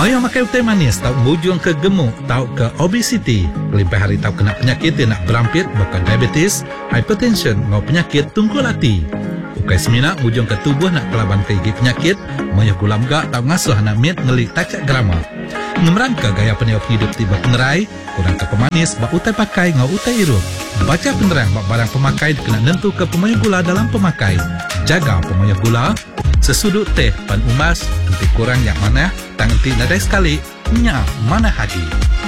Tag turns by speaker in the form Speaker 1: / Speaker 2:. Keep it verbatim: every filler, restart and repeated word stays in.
Speaker 1: Maya makan teh manis tahu bujung ke gemuk, tahu ke obesiti. Lebih hari tahu kena penyakit yang nak berampit, bukan diabetes, hypertension, ngau penyakit tungkul hati. Ukai semina bujung ke tubuh nak pelaban ke gigi penyakit, maya gulam gak tahu ngasuh anak mit ngelik tacak grama. Ngemrangka gaya peniup hidup tiba penerai, kurang ke pemanis, bak utai pakai ngau utai irup. Baca penerang bak barang pemakai kena nentu ke pemaya gula dalam pemakai. Jaga pemaya gula. Sesudut teh pan umas, nanti kurang yang mana, tangan nadai sekali, nyak mana hadi.